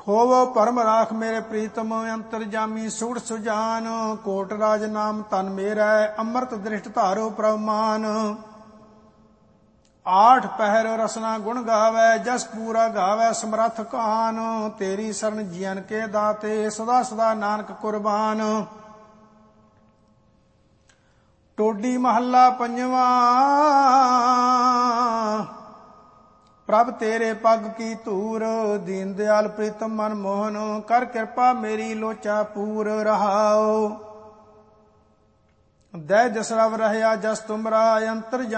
ਹੋਵੋ ਭਰਮ ਰਾਖ ਮੇਰੇ ਪ੍ਰੀਤਮ ਅੰਤਰਜਾਮੀ ਸੂੜ ਸੁਜਾਨ। ਕੋਟ ਰਾਜ ਨਾਮ ਤਨ ਮੇਰਾ ਅੰਮ੍ਰਿਤ ਦ੍ਰਿਸ਼ਟ ਧਾਰੋ ਪ੍ਰਮਾਨ। ਆਠ ਪਹਿਰ ਰਸਨਾ ਗੁਣ ਗਾਵੈ ਜਸ ਪੂਰਾ ਗਾਵੈ ਸਮਰੱਥ ਕਾਨ। ਤੇਰੀ ਸਰਨ ਜੀਵਨ ਕੇ ਦਾਤੇ ਸਦਾ ਸਦਾ ਨਾਨਕ ਕੁਰਬਾਨ। ਟੋਡੀ ਮਹੱਲਾ ਪੰਜਵਾਂ। ਪ੍ਰਭ ਤੇਰੇ ਪੱਗ ਕੀ ਧੂਰ ਦੀਨ ਦਿਆਲ ਪ੍ਰੀਤਮ ਮਨ ਮੋਹਨ। ਕਰ ਕਿਰਪਾ ਮੇਰੀ ਲੋਚਾ ਪੂਰ ਰਹਾਓ। ਦੈ ਜਸ ਰਵ ਰਹਿਆ ਜਸ ਤੁਮਰਾ ਅੰਤਰ